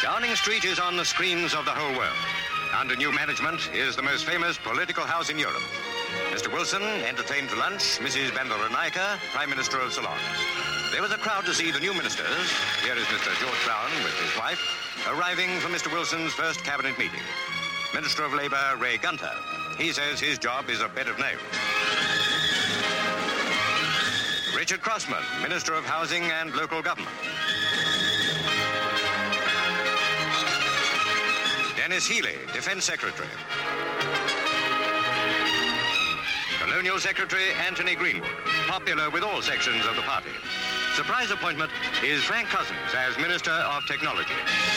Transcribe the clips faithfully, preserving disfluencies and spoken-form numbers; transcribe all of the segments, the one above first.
Downing Street is on the screens of the whole world. Under new management is the most famous political house in Europe. Mister Wilson entertained for lunch Missus Bandaranaike, Prime Minister of Ceylon. There was a crowd to see the new ministers. Here is Mister George Brown with his wife, arriving for Mister Wilson's first cabinet meeting. Minister of Labour, Ray Gunter. He says his job is a bed of nails. Richard Crossman, Minister of Housing and Local Government. Dennis Healey, Defence Secretary. Colonial Secretary Anthony Greenwood, popular with all sections of the party. Surprise appointment is Frank Cousins as Minister of Technology.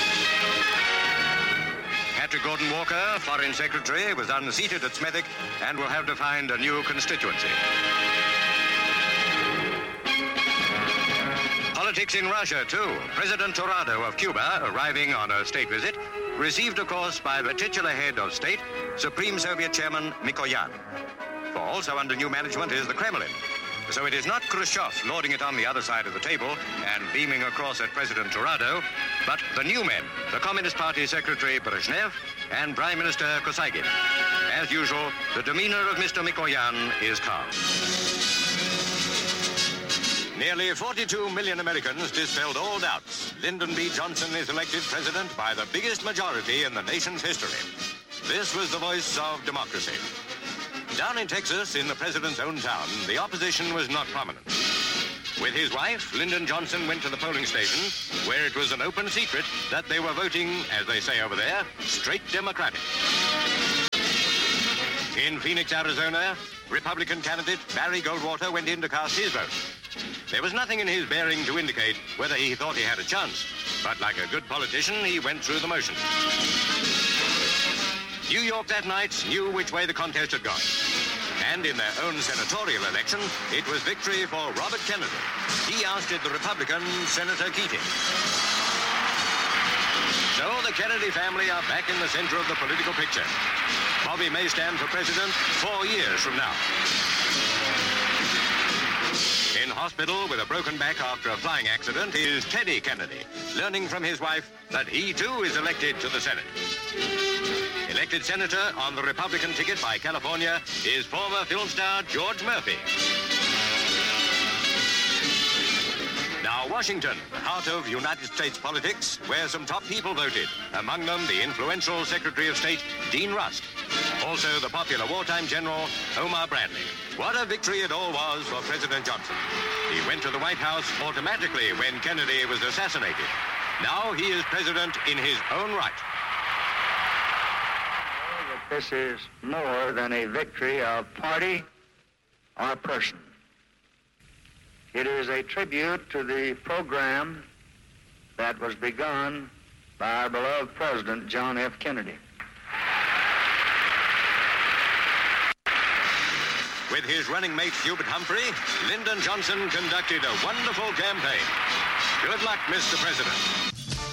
Patrick Gordon Walker, Foreign Secretary, was unseated at Smethwick and will have to find a new constituency. Politics in Russia, too. President Torrado of Cuba, arriving on a state visit, received, of course, by the titular head of state, Supreme Soviet Chairman Mikoyan. For also under new management is the Kremlin. So it is not Khrushchev lording it on the other side of the table and beaming across at President Torrado, but the new men, the Communist Party Secretary Brezhnev and Prime Minister Kosygin. As usual, the demeanor of Mister Mikoyan is calm. Nearly forty-two million Americans dispelled all doubts. Lyndon B. Johnson is elected president by the biggest majority in the nation's history. This was the voice of democracy. Down in Texas, in the president's own town, the opposition was not prominent. With his wife, Lyndon Johnson went to the polling station, where it was an open secret that they were voting, as they say over there, straight Democratic. In Phoenix, Arizona, Republican candidate Barry Goldwater went in to cast his vote. There was nothing in his bearing to indicate whether he thought he had a chance, but like a good politician, he went through the motions. New York that night knew which way the contest had gone. And in their own senatorial election, it was victory for Robert Kennedy. He ousted the Republican Senator Keating. So the Kennedy family are back in the center of the political picture. Bobby may stand for president four years from now. In hospital with a broken back after a flying accident is Teddy Kennedy, learning from his wife that he too is elected to the Senate. Elected senator on the Republican ticket by California is former film star George Murphy. Now Washington, heart of United States politics, where some top people voted. Among them, the influential Secretary of State, Dean Rusk. Also, the popular wartime general, Omar Bradley. What a victory it all was for President Johnson. He went to the White House automatically when Kennedy was assassinated. Now he is president in his own right. This is more than a victory of party or person. It is a tribute to the program that was begun by our beloved President John F. Kennedy. With his running mate Hubert Humphrey, Lyndon Johnson conducted a wonderful campaign. Good luck, Mister President.